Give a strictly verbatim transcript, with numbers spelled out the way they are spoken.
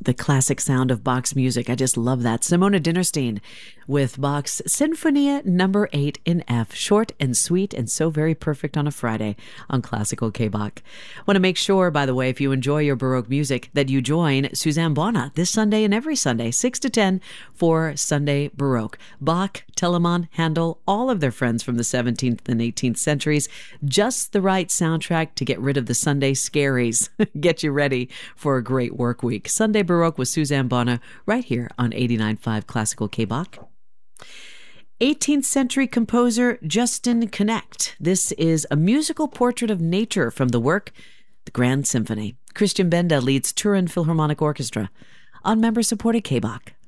The classic sound of Bach's music. I just love that. Simona Dinnerstein with Bach's Sinfonia number eight in F. Short and sweet and so very perfect on a Friday on Classical K-Bach. Want to make sure, by the way, if you enjoy your Baroque music, that you join Suzanne Bona this Sunday and every Sunday, six to ten for Sunday Baroque. Bach, Telemann, Handel, all of their friends from the seventeenth and eighteenth centuries. Just the right soundtrack to get rid of the Sunday scaries. Get you ready for a great work week. Sunday Baroque with Suzanne Bona right here on eighty-nine point five Classical K-Bach. eighteenth century composer Justin Connect. This is a musical portrait of nature from the work The Grand Symphony. Christian Benda leads Turin Philharmonic Orchestra on member-supported K-Bach.